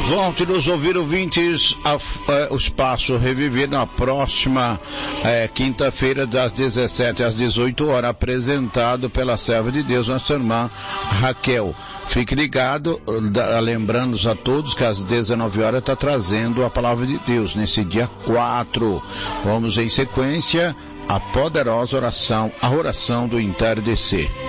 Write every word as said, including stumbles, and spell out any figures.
Volte nos ouvir, ouvintes, a, a, o espaço reviver na próxima é, quinta-feira, das dezessete às dezoito horas, apresentado pela serva de Deus, nossa irmã Raquel. Fique ligado, da, lembrando a todos que às dezenove horas está trazendo a palavra de Deus, nesse dia quatro. Vamos em sequência, a poderosa oração, a oração do entardecer.